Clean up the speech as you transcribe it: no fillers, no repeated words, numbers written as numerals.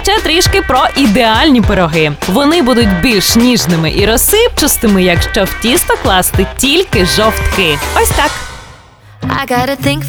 ще трішки про ідеальні пироги. Вони будуть більш ніжними і розсипчастими, якщо в тісто класти тільки жовтки. Ось так. I gotta think